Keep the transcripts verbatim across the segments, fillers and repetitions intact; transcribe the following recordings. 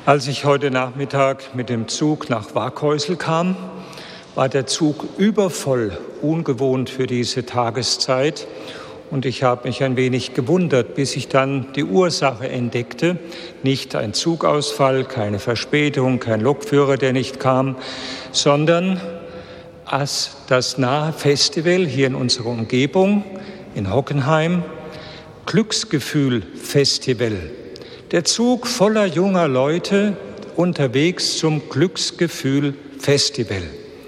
Als ich heute Nachmittag mit dem Zug nach Waghäusel kam, war der Zug übervoll, ungewohnt für diese Tageszeit. Und ich habe mich ein wenig gewundert, bis ich dann die Ursache entdeckte. Nicht ein Zugausfall, keine Verspätung, kein Lokführer, der nicht kam, sondern als das nahe Festival hier in unserer Umgebung, in Hockenheim, Glücksgefühl-Festival. Der Zug voller junger Leute unterwegs zum Glücksgefühl-Festival.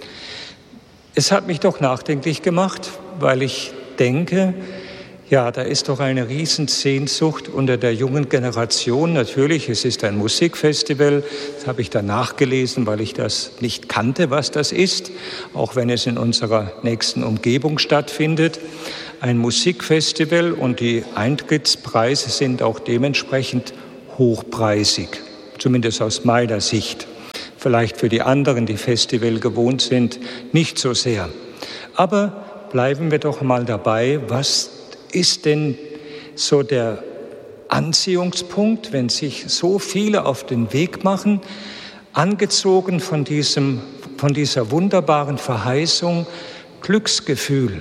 Es hat mich doch nachdenklich gemacht, weil ich denke, ja, da ist doch eine Riesensehnsucht unter der jungen Generation. Natürlich, es ist ein Musikfestival, das habe ich dann nachgelesen, weil ich das nicht kannte, was das ist, auch wenn es in unserer nächsten Umgebung stattfindet. Ein Musikfestival und die Eintrittspreise sind auch dementsprechend hochpreisig, zumindest aus meiner Sicht. Vielleicht für die anderen, die Festival gewohnt sind, nicht so sehr. Aber bleiben wir doch mal dabei, was ist denn so der Anziehungspunkt, wenn sich so viele auf den Weg machen, angezogen von diesem, von dieser wunderbaren Verheißung Glücksgefühl.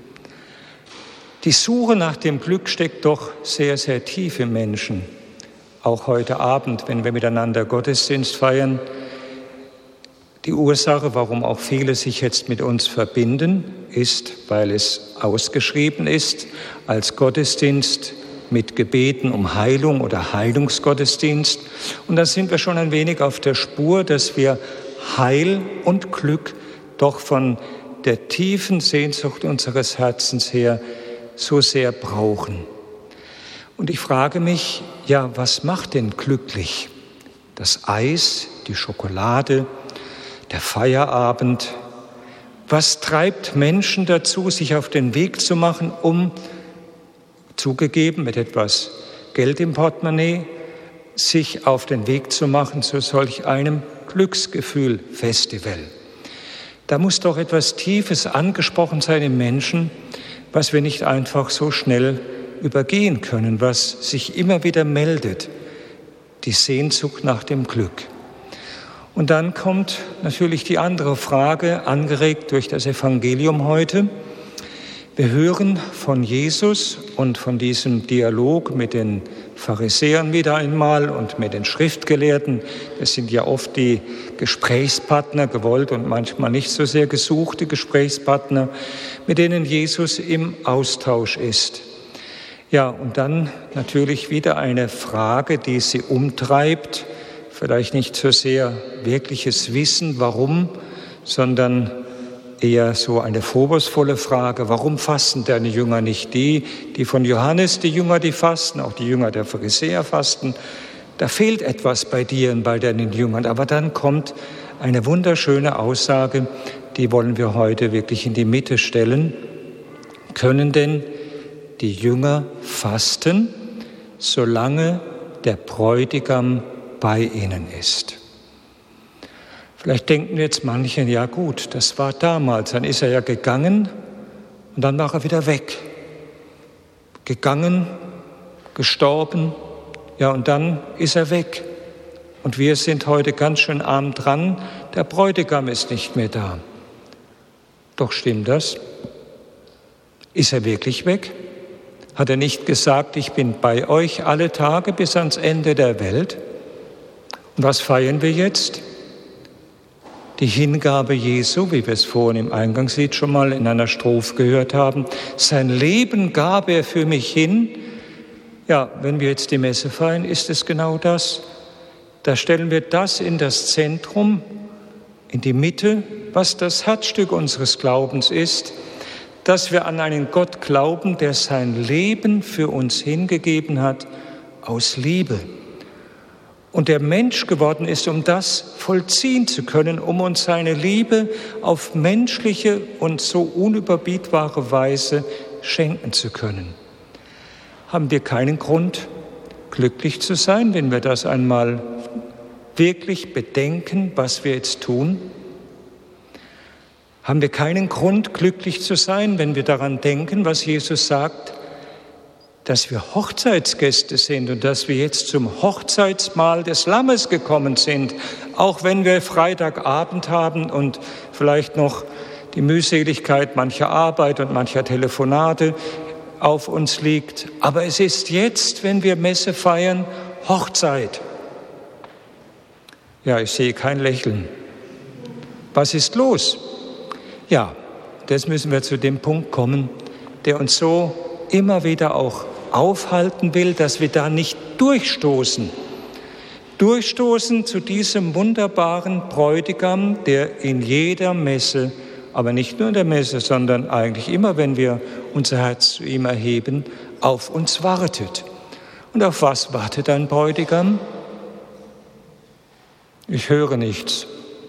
Die Suche nach dem Glück steckt doch sehr, sehr tief im Menschen. Auch heute Abend, wenn wir miteinander Gottesdienst feiern, die Ursache, warum auch viele sich jetzt mit uns verbinden, ist, weil es ausgeschrieben ist als Gottesdienst mit Gebeten um Heilung oder Heilungsgottesdienst. Und dann sind wir schon ein wenig auf der Spur, dass wir Heil und Glück doch von der tiefen Sehnsucht unseres Herzens her so sehr brauchen. Und ich frage mich, ja, was macht denn glücklich? Das Eis, die Schokolade, der Feierabend. Was treibt Menschen dazu, sich auf den Weg zu machen, um, zugegeben mit etwas Geld im Portemonnaie, sich auf den Weg zu machen zu solch einem Glücksgefühl-Festival? Da muss doch etwas Tiefes angesprochen sein im Menschen, was wir nicht einfach so schnell übergehen können, was sich immer wieder meldet, die Sehnsucht nach dem Glück. Und dann kommt natürlich die andere Frage, angeregt durch das Evangelium heute. Wir hören von Jesus und von diesem Dialog mit den Pharisäern wieder einmal und mit den Schriftgelehrten. Das sind ja oft die Gesprächspartner, gewollt und manchmal nicht so sehr gesuchte Gesprächspartner, mit denen Jesus im Austausch ist. Ja, und dann natürlich wieder eine Frage, die sie umtreibt, vielleicht nicht so sehr wirkliches Wissen, warum, sondern eher so eine vorwurfsvolle Frage, warum fasten deine Jünger nicht? Die, die von Johannes, die Jünger, die fasten, auch die Jünger der Pharisäer fasten. Da fehlt etwas bei dir und bei deinen Jüngern. Aber dann kommt eine wunderschöne Aussage, die wollen wir heute wirklich in die Mitte stellen. Können denn die Jünger fasten, solange der Bräutigam bei ihnen ist? Vielleicht denken jetzt manche, ja gut, das war damals, dann ist er ja gegangen und dann war er wieder weg. Gegangen, gestorben, ja und dann ist er weg. Und wir sind heute ganz schön arm dran, der Bräutigam ist nicht mehr da. Doch stimmt das? Ist er wirklich weg? Hat er nicht gesagt, ich bin bei euch alle Tage bis ans Ende der Welt? Und was feiern wir jetzt? Die Hingabe Jesu, wie wir es vorhin im Eingangslied schon mal in einer Strophe gehört haben. Sein Leben gab er für mich hin. Ja, wenn wir jetzt die Messe feiern, ist es genau das. Da stellen wir das in das Zentrum, in die Mitte, was das Herzstück unseres Glaubens ist, dass wir an einen Gott glauben, der sein Leben für uns hingegeben hat, aus Liebe. Und der Mensch geworden ist, um das vollziehen zu können, um uns seine Liebe auf menschliche und so unüberbietbare Weise schenken zu können. Haben wir keinen Grund, glücklich zu sein, wenn wir das einmal wirklich bedenken, was wir jetzt tun? Haben wir keinen Grund, glücklich zu sein, wenn wir daran denken, was Jesus sagt? dass wir Hochzeitsgäste sind und dass wir jetzt zum Hochzeitsmahl des Lammes gekommen sind, auch wenn wir Freitagabend haben und vielleicht noch die Mühseligkeit mancher Arbeit und mancher Telefonate auf uns liegt. Aber es ist jetzt, wenn wir Messe feiern, Hochzeit. Ja, ich sehe kein Lächeln. Was ist los? Ja, das müssen wir zu dem Punkt kommen, der uns so immer wieder auch aufhalten will, dass wir da nicht durchstoßen. Durchstoßen zu diesem wunderbaren Bräutigam, der in jeder Messe, aber nicht nur in der Messe, sondern eigentlich immer, wenn wir unser Herz zu ihm erheben, auf uns wartet. Und auf was wartet ein Bräutigam? Ich höre nichts.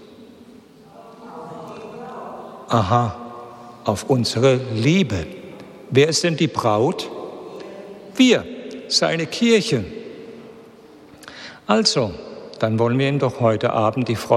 Aha, auf unsere Liebe. Wer ist denn die Braut? Wir, seine Kirche. Also, dann wollen wir ihm doch heute Abend die Freude